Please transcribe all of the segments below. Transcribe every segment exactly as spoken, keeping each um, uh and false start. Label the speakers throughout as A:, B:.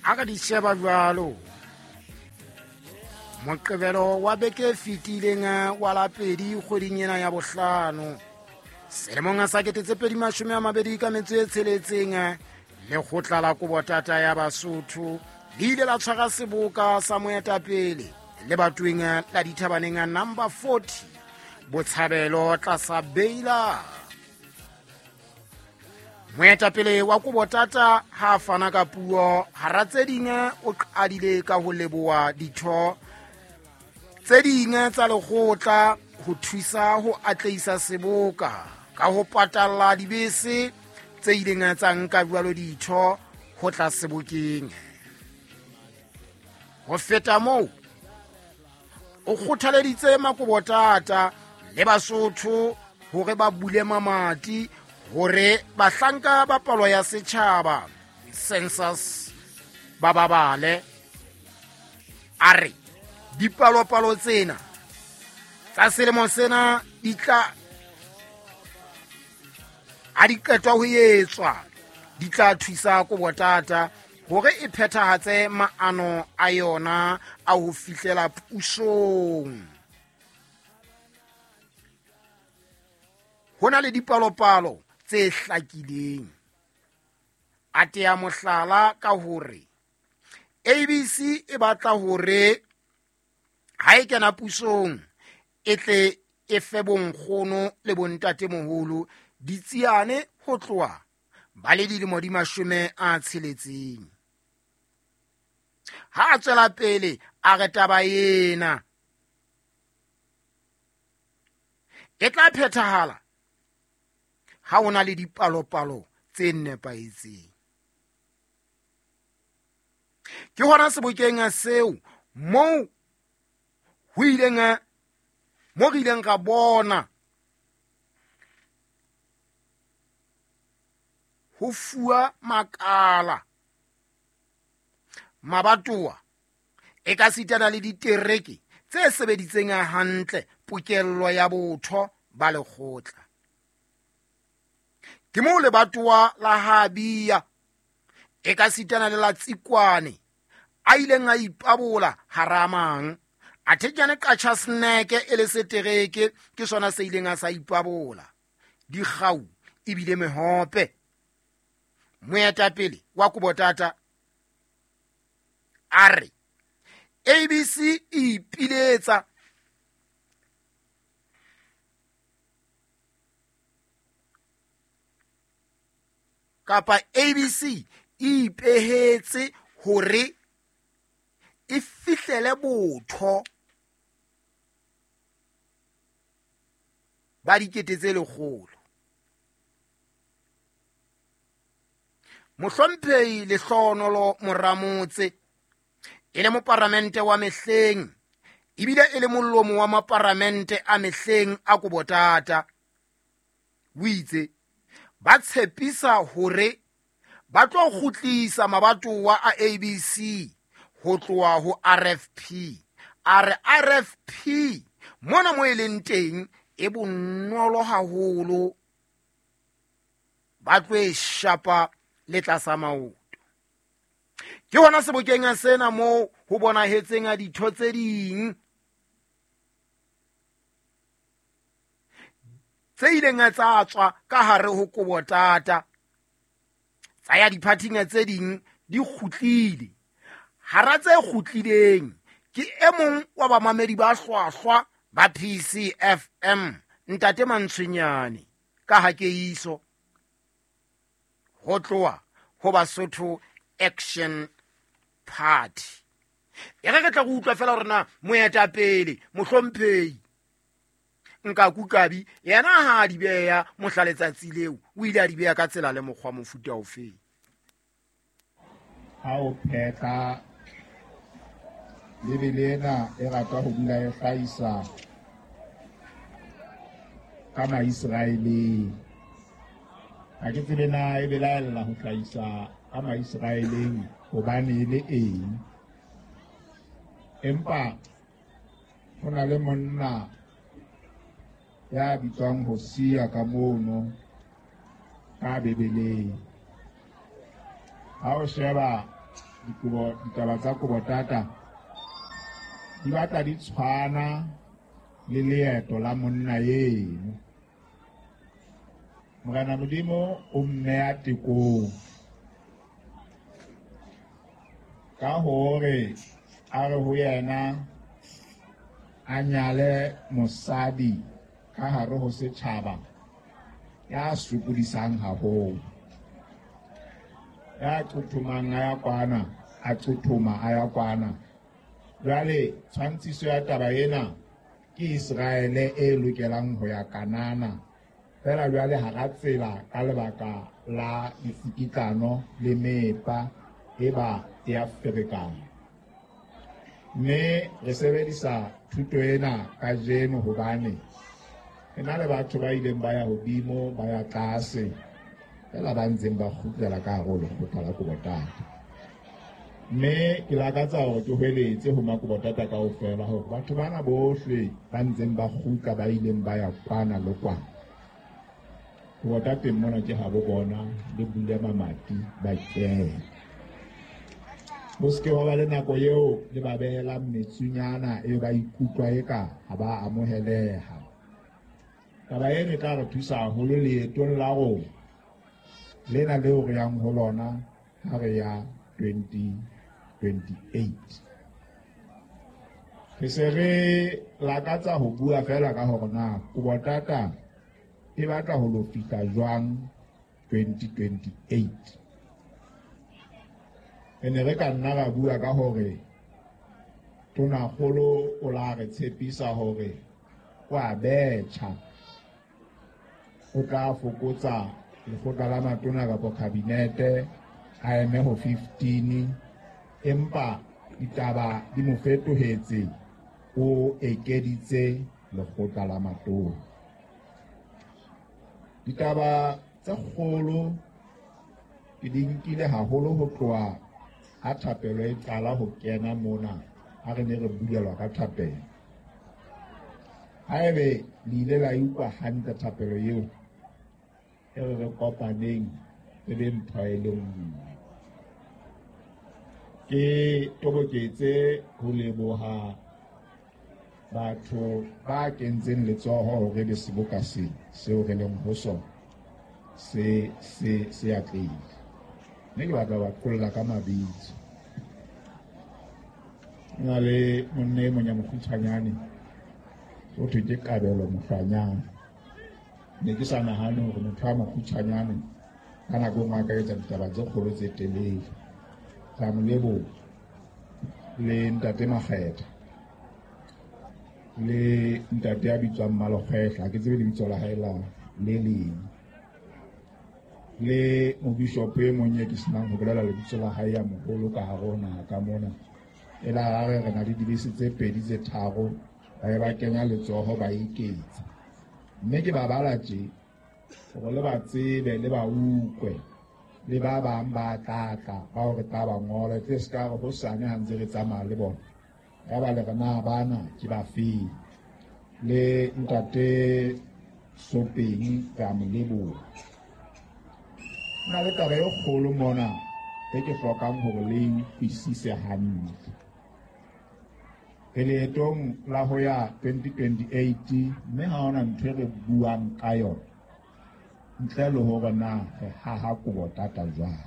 A: ha ka di sheba jwalo Moqebelo wa beke fitileng wa la pedi kgweding ena ya bohlano selemong sa sekete tse pedi mashome a mabedi ka metso e tsheletseng lekgotla la Kobotata ya Basotho le ile la tshwara seboka sa moetapele le batweng la dithabaneng number forty Botshabelo tlasa Beila. Moetapele wa Kobotata ha fana ka puo hara tse ding o qadile ka ho leboha ditho tse ding tsa lekgotla ho thusa ho atlehisa seboka ka ho patalla dibese tse ileng tsa nka jwalo ditho ho tla sebokeng. Ho feta moo o kgothaleditse Makobotata le Basotho hore ba bule mamati hore bahlanka ba palo ya setjhaba census ba babale. Are dipalopalo tsena tsa selemo sena di tla a di qetwa ho etswa di tla thusa Kobotata hore e phethahatse maano a yona a ho fihlela pusong. Hona le dipalopalo tse hlakileng. A tea mohlala ka hore A B C e batla hore ha e kena pusong e tle e fe bonkgono le bontatemoholo ditsiane ho tloha ba le dilemo di mashome a tsheletseng. Ha a tswela pele a re taba ena e tla phethahala ha o na le dipalopalo tse nepahetseng. Ke hona sebokeng seo moo ho ileng mo re ileng ra bona ho fuwa makala mabatoa e ka sitana le ditereke tse sebeditseng hantle pokello ya botho ba lekgotla. Ke mo lebatoa la Habia e ka sitana le la Tsikwane a ileng a ipabola haramang a thekjane kacha sneke e le setereke ke sona se ileng a sa ipabola dikgau e bile mehope. Moetapele wa Kobotata a re A B C e ipiletsa kapa A B C e ipehetse hore e fihlele botho ba dikete tse lekgolo. Mohlomphehi Lehlohonolo Moramotse e le moparamente wa mehleng ebile e le mollomo wa maparamente a mehleng a Kobotata o itse ba tshepisa hore ba tlo kgutlisa mabatoa a A B C ho tloha ho R F P. A re R F P mona mo e leng teng e bonolo haholo ba tlo e shapa le tlasa maoto. Ke hona sebokeng sena moo ho bonahetseng a ditho tse ding tse ileng tsa tswa ka hare ho Kobotata tsa ya diphathing tse ding di kgutlile. Hara tse kgutlileng ke e mong wa bamamedi ba hlwahlwa ba P C F M Ntate Mantshwenyane ka ha ke iso ho tloha ho Basotho Action Party. E re re tla go utlwa fela hore na moetapele mohlomphehi Nkaku Kabi yena ha di beya mohlaletsatsi leo o ile a di beya ka tsela le mokgwa mofuta ofeng.
B: Ha o pheta lebelena e rata ho bula e hlahisa ka Maisraele. Ha ke tsebe na e belaela ho hlahisa ka Maisraeleng hobane le eng. Empa ho na le monna ya bitswang Hosea ka mono ka Bebeleng. Ha o sheba dikobo ditaba tsa kobotata di batla di tshwana le leeto la monna eno. Morena Modimo o mneya tekong ka hore a re ho yena a nyale mosadi ka hare ho setjhaba ya sokodisang haholo, ya qothomang a ya kwana, a qothoma a ya kwana. Jwale tshwantshiso ya taba ena ke Israele e lokelang ho ya Kanana, fela jwale hara tsela ka lebaka la ditsikitlano le meepa e ba e Afrikana. Mme re sebedisa thuto ena kajeno hobane e na le batho ba ileng ba ya hodimo ba ya tlase, fela ba ntseng ba kgutlela ka hare ho lekgotla la kobotata. Mme ke lakatsa hore ke hweletse ho makobotata kaofela hore batho bana bohle ba ntseng ba kgutla ba ileng ba ya kwana le kwana, kobotateng mona ke habo bona le bule mamati ba kene. Bo ske wa ba le nako eo le ba behela metsunyana e ba ikutlwa eka ha ba amoheleha. Taba eno e tla re thusa haholo leetong la rona lena leo re yang ho lona ha re ya twenty twenty-eight. Re se re lakatsa ho bua fela ka hore na kobotata e batla ho lo fihla jwang twenty twenty-eight. Ene re ka nna ra bua ka hore Tonakgolo o la re tshepisa hore o a betjha, o tla fokotsa lekgotla la matona kapo kabinete a eme ho fifteen, empa ditaba di mo fetohetse, o ekeditse lekgotla la matona. Ditaba tse kgolo ke di nkile haholo ho tloha ha thapelo e qala ho kena mona, ha re ne re bulelwa ka thapelo. Haebe le ile la utlwa hantle thapelo eo e re kopaneng e le ntho e le nngwe. Ke toboketse ho leboha batho ba kentseng letsoho hore le seboka se seo re leng ho sona se se se atlehile. Mme ke batla ba qolla ka mabitso. Nna le monne e mong ya mokgutshwanyane ho thwe ke Kabelo Mofanyana. Ne ke sa nahane hore motho a mokgutshwanyane ka nako ngwe a ka etsa ditaba tse kgolo tse telele. Ka mo leboha le ntate Makgetha le ntate a bitswang Malokgwehla, ha ke tsebe lebitso la hae la le leng, le mobishop e mong e ke senang ho bolela lebitso la hae ya moholo ka hare ho naha ka mona. E la rare re na le dibese tse pedi tse tharo ba e ba kenya letsoho ba iketsa. Mme ke ba bala tje hore le ba tsebe le ba utlwe le ba bang ba tlatla ba hore tla ba ngola tse ska re hosane ha ntse re tsamaya le bona ya ba le rena bana ke ba feng. Le ntate Sopeng ka mo leboha. Na le taba e kgolo mona e ke hlokang hore le utlwisise hantle. Leetong la ho ya twenty twenty-eight, mme ha hona ntho re buang ka yona ntle le hore na re haha kobotata jwang.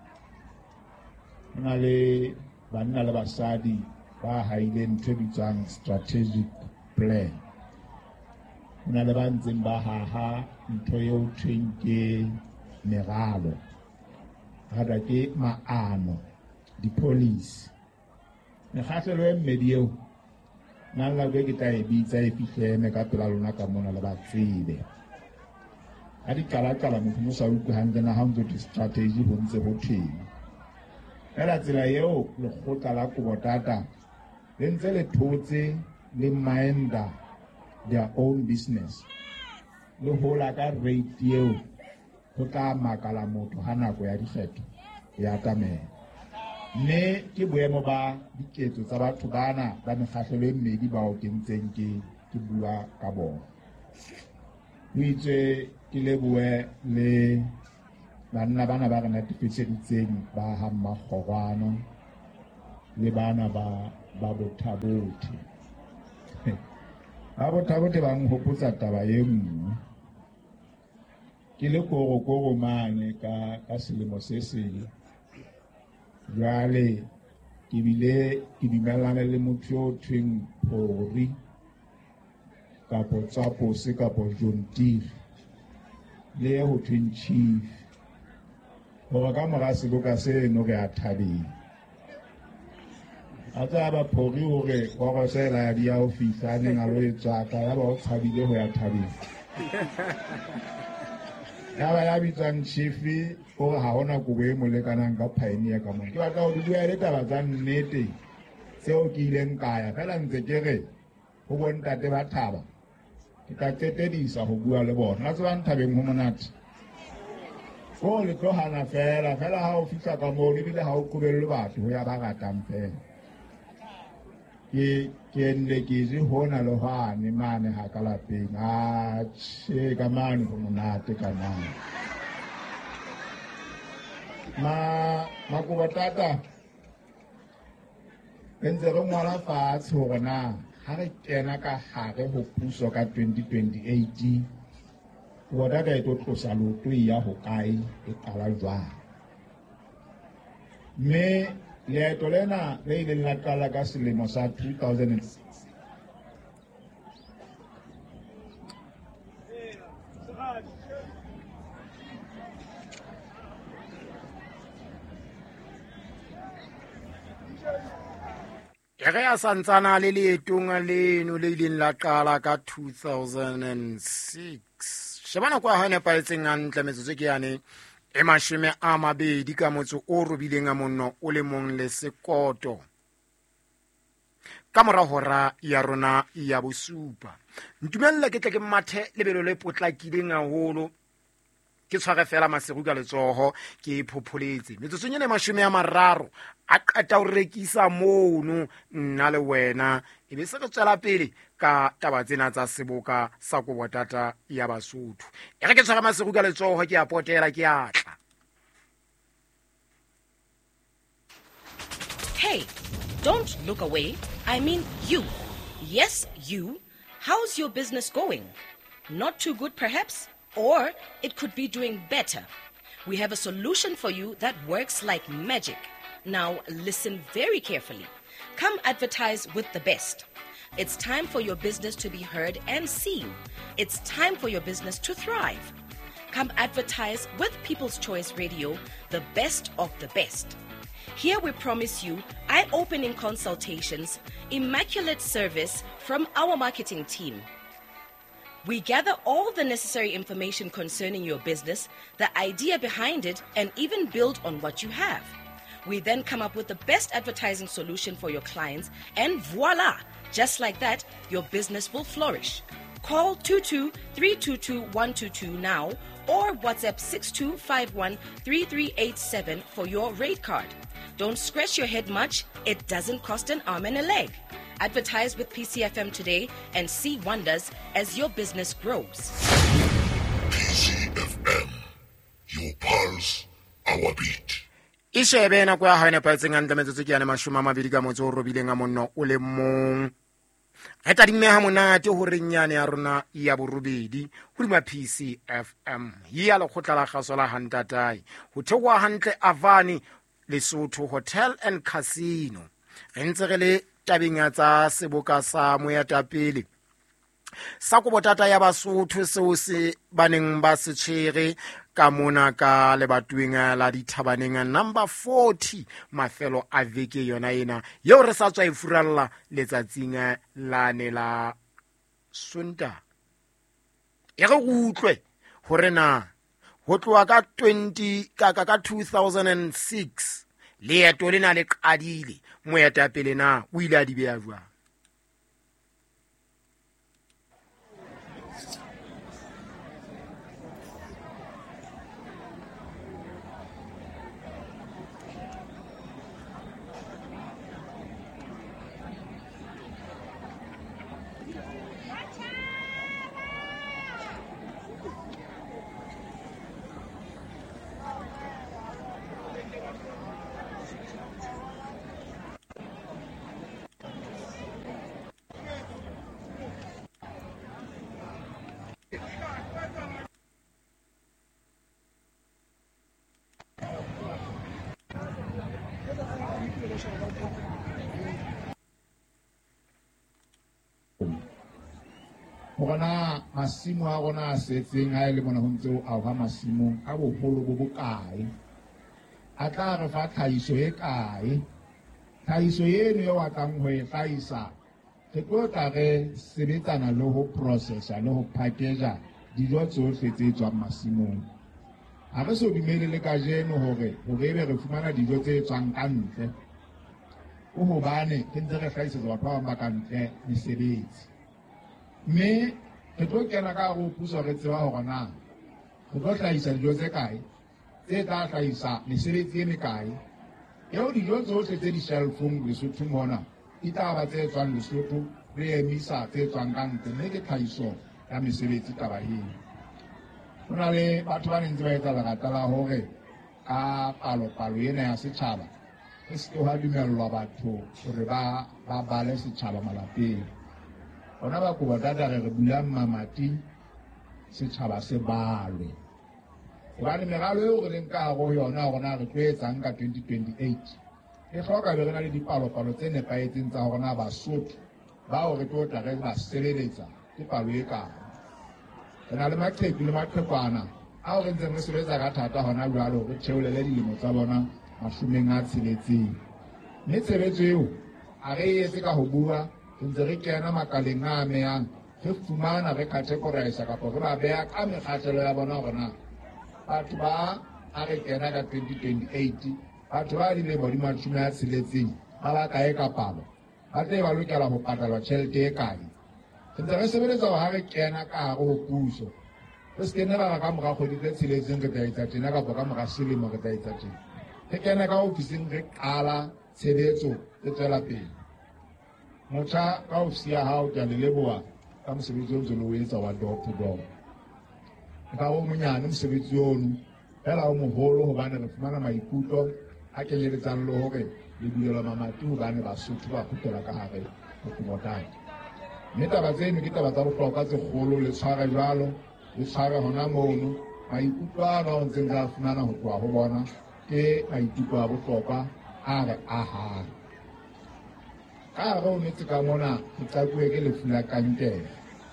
B: Ho na le banna le basadi ba haileng ntho e bitswang strategic plan. Ho na le ba ntseng ba haha ntho eo thweng ke meralo, hada ke maano, di-policy. Mekgahlelo e mmedi eo nna la be ke tla e bitsa e fihleme ka pela lona ka mona le ba tsebe. Ha di qala-qala motho mo sa utlwe hantle na ha ntse di-strategy ho ntse ho thweng. Fela tsela eo lekgotla la kobotata le ntse le thotse le minda their own business, le hola ka rate eo ho tla makala motho ha nako ya dikgetho ya tamela. Mme ke boemo ba diketso tsa batho bana ba mekgahlelo e mmedi ba o kentseng ke ke bua ka bona. Ho itse ke lebohe le banna bana ba re natefetseditseng ba ha Mmakgorwana le bana ba ba bothabothe ba bothabothe ba nghopotsa taba e nngwe ke le korokoro mane ka ka selemo se seng jwale ke bile ke dumellana le motho o thweng Phori kapo Tsapose kapo John Deere le ho thweng Chief hore ka mora seboka seno re a thabeng a tsa ba Phori hore wa go sela di ya ho fihla neng a lo etswa ka ya ba o tshabile ho ya thabeng ya ba ya bitsang Chief o ha hona go be mo lekanang ka pioneer ka mo ke batla ho bua le taba tsa nnete seo ke ileng kaya fela ntse ke re ho bontate ba thaba ke ka tetedisa ho bua le bona la tsebang thabeng ho monate o le tlohana fela fela ha o fihla ka mo le bile ha o qobelle batho ho ya ba ratang fela ke ke nne ke je hona le hwane mane ha ka lapeng a che ka mane ho monate ka mane ma ma go batata entse re ngwala fatshe hore na ha re kena ka hare ho puso ka twenty twenty-eight go batata e tlo tlosa loto ya ho kae e qala jwang mme leeto lena le ileng la qala ka selemo sa two thousand six
A: e ge a santsana le leetong leno le ileng la qala ka two thousand six shebana kwa ha nepahetseng hantle metsotso ke yane e mashome a mabedi ka motso o robileng a monno o le mong le sekoto ka mora hora ya rona ya bosupa ntumella ke tle ke mathe lebelo le potlakileng haholo ke tshware fela masego ka letsoho ke iphopholetse metsotso nyane mashome a mararo a qeta ho rekisa mono nna le wena e be se re tswela pele ka taba tsena tsa seboka sa go botata ya Basotho e re ke tshware masego ka letsoho ke a potela ke atla.
C: Hey, don't look away. I mean you. Yes, you. How's your business going? Not too good, perhaps? Or it could be doing better. We have a solution for you that works like magic. Now, listen very carefully. Come advertise with the best. It's time for your business to be heard and seen. It's time for your business to thrive. Come advertise with People's Choice Radio, the best of the best. Here we promise you eye-opening consultations, immaculate service from our marketing team. We gather all the necessary information concerning your business, the idea behind it, and even build on what you have. We then come up with the best advertising solution for your clients, and voila! Just like that, your business will flourish. Call two two three two two one two two now or WhatsApp six two five one three three eight seven for your rate card. Don't scratch your head much. It doesn't cost an arm and a leg. Advertise with P C F M today and see wonders as your business grows.
D: P C F M, your pulse, our beat.
A: Ishebe na kwa ha nepahetseng hantle metsotso ke yana mashome a mabedi ka motso o robileng a monno o le mong re tla dinneha monate ho renyane ya rona ya borobedi hodima P C F M ya lekgotla la kgaso la Hantatai ho thewa hantle Avani Lesotho Hotel and Casino re ntse re le tabeng ya tsa seboka sa moetapele sa go botata ya Basotho seo se baneng ba se tshwere ka mona ka lebatweng la dithabaneng number forty mafelo a veke yona ena yeo re sa tswa e furalla letsatsing la ne la Sonta e re utlwe hore na ho tloa ka twenty ka ka two thousand six leeto lena le qadile moetapele na o ile a di beya jwang.
B: Hona masimo a rona a setseng a ile mona ho ntse o ha masimo a boholo bo bokae a tla re fa tlhahiso e kae tlhahiso eno e watlang ho e hlahisa re tlo tla re sebetsana le ho processa le ho packagea dijo tsohle tse tswang masimong ha re so dumele le kajeno hore hore ebe re fumana dijo tse tswang ka ntle o hobane ke ntse re hlahisetsa batho ba bang ba ka ntle mesebetsi mme re tlo kena ka go puso re tseba hore na re tlo hlahisa dijo tse kae tse tla hlahisa mesebetsi e mekae eo dijo tsohle tse di-shelfong Lesotho mona di tla ba tse tswang Lesotho re emisa tse tswang ka ntle mme ke tlhahiso ya mesebetsi taba eo ho na le batho ba neng ntse ba etsa lerata la hore ka palopalo ena ya setjhaba e se ho dumellwa batho hore ba ba bale setjhaba malapeng ona ba ko batata re bulang mamati setjhaba se balwe hobane meralo eo re leng ka go yona rona re tlo etsang ka twenty twenty-eight e hloka be re na le dipalopalo tse nepahetseng tsa rona Basotho bao re tlo tla re ba sebeletsa ke palo e kae re na le maqheku le maqhekwana ao re ntse re sebetsa ka thata hona jwalo re theolele dilemo tsa bona mashomeng a tsheletseng mme tshebetso eo a re etse ka ho bua ntse re kena makaleng a amehang re fumana re categorize kapa re ba beha ka mekgahlelo ya bona hore na batho ba a re kena ka twenty twenty-eight batho ba dilemo di mashome a tsheletseng ba ba kae ka palo ba tle ba lokela ho patalwa tjhelete e kae ntse re sebeletsa ho ha re kena ka hare ho puso re se kene ra ka mora kgwedi tse tsheletseng re tla etsa tjena kapa ka mora selemo re tla etsa tjena re kena ka ofising re qala tshebetso e tswela pele motjha ka ofisi ya hao ke a le leboha ka mosebetsi o ntse le o etsa wa door to door ka o monyane mosebetsi ono fela o moholo hobane re fumana maikutlo a kenyeletsang le hore le bulelwa mamati hobane Basotho ba kgutlela ka hare ho Kubotata mme taba tseno ke taba tsa bohlokwa tse kgolo le tshware jwalo le tshware hona mono maikutlo a ba ntseng re a fumana ho tloha ho bona ke maikutlo a bohlokwa a re ahang ka hare ho metse ka mona ke qakuwe ke lefu la kankere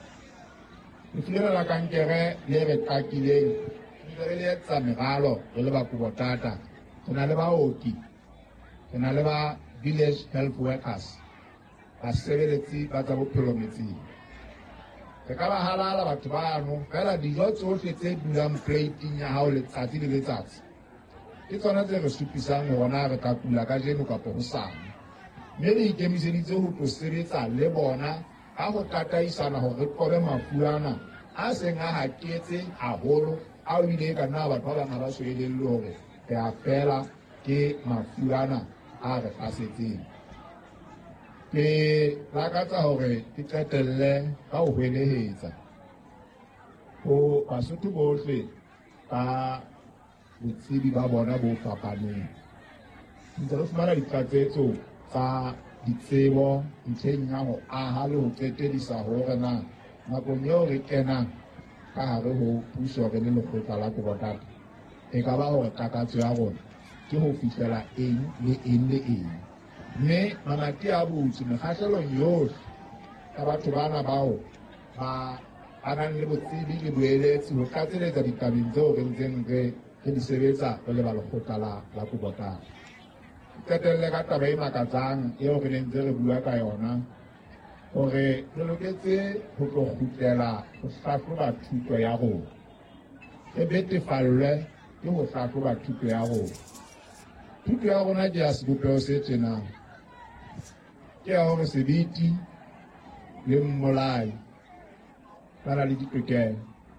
B: lefu lena la kankere le re qakileng ntse re le etsa meralo re le ba Kubotata re na le baoki re na le ba village health workers basebeletsi ba tsa bophelo metseng re ka ba halala batho bano fela dijo tsohle tse dulang plating ya hao letsatsi le letsatsi ke tsona tse re supisang hona re ka kula ka jeno kapo hosane mme re ikemiseditse ho tlo sebetsa le bona ka ho tataisana hore re qobe mafu ana a seng a haketse haholo a o ile ka nna batho ba bang ha ba so elellwe hore re a fela ke mafu ana a re fasetseng ke lakatsa hore ke qetelle ka ho hwelehetsa ho Basotho bohle ka botsebi ba bona bo fapaneng ntse re fumana ditlatsetso tsa ditsebo ntlheng ya ho aha le ho qetedisa hore na nakong eo re kenang ka hare ho puso re le lekgotla la Kubotata e ka ba hore takatso ya rona ke ho fihlela eng le eng le eng mme mamati a butse mekgahlelong yohle ya batho bana bao ba ba nang le botsebi le boeletsi ho tlatseletsa ditabeng tseo re ntseng re re di sebetsa re le ba lekgotla la Kubotata qetelle ka taba e makatsang eo re neng re bua ka yona hore re loketse ho tlo kgutlela ho hlahloba thuto ya rona e betefallwe ke ho hlahloba thuto ya rona thuto ya rona ke ya sebopeho se tjenang ke ya hore sebete le mmolai ba na le ditokelo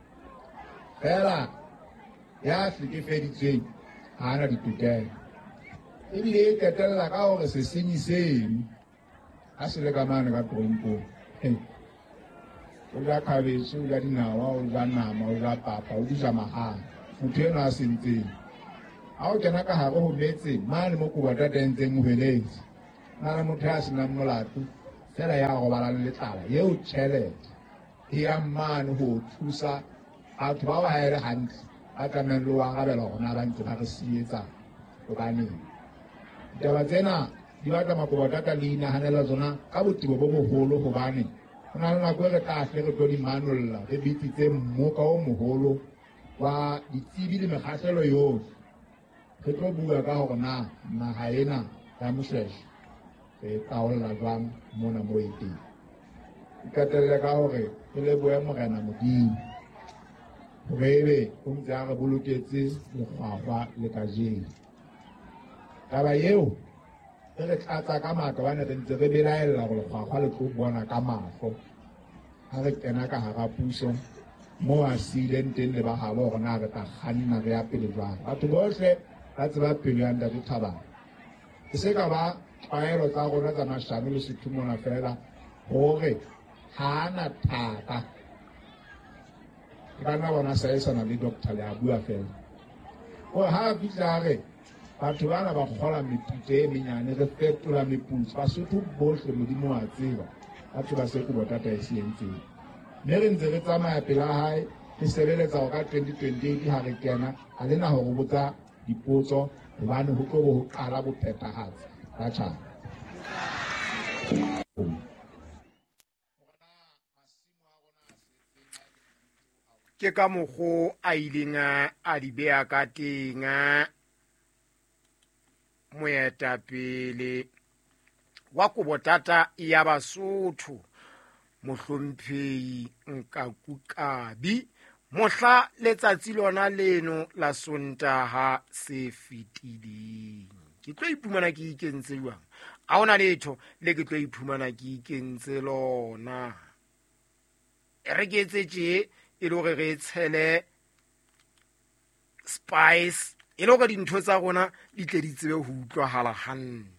B: fela ya hlekefeditsweng ha ana ditokelo ebile e qetella ka hore sesenyi seno a se le ka mane ka toronkong o ja khabetšhe o ja dinawa o ja nama o ja papa o dija mahala motho eno a sentseng ha o kena ka hare ho metse mane mo Kubotata ntseng o hweletse na le motho a senang molato fela ya robalang le tlala eo tjhelete e yang mane ho thusa batho bao ha e le hantle ba tlamehang le ho arabela hona ba ntse ba re sietsa hobaneng taba tsena di batla makobotata le inahanela tsona ka botebo bo moholo hobane ho na le nako e re tla hle re tlo di manolla re bitsitse mmoka o moholo wa ditsebi le mekgahlelo yohle re tlo bua ka hore na naha ena ya Moshweshwe re taolla jwang mona mo e teng. Ke qetelle ka hore re lebohe Morena Modimo hore ebe o ntse a re boloketse lekgwakgwa le kajeno. Taba eo e re tlatsa ka matla hobane re ntse re belaela hore lekgwakgwa le tlo bona ka mahlo ha re kena ka hara puso moo a siileng teng le ba habo hore na re tla kganna re ya pele jwang. Batho bohle ba tseba pelo ya Ntate Thabang. E se ka ba tlwaelo tsa rona tsa mashano le sethomona fela hore ha ana thata ka nna bona saesana le Doctor le a bua fela hore ha a fihla re batho bana ba kgola meputso e menyane re fetola meputso Basotho bohle Modimo a tseba batho ba se Kubotata e se entseng. Mme re ntse re tsamaya pela hae re sebeletsa ho ka twenty twenty-eight ha re kena a lena hore botsa dipotso hobane ho tlo ho qala bophethahatsi ba tjhaba.
A: Ke ka mokgo a ileng a di beha ka teng moetapele wa Kubotata ya Basotho mohlomphehi Nkaku Kabi mohla letsatsi lona leno la Sontaha se fetileng. Ke tlo iphumana ke ikentse jwang? Ha ona letho le ke tlo iphumana ke ikentse lona. E re ke etse tje e le hore re tshele spice e le hore dintho tsa rona di tle di tsebe ho utlwahala hantle.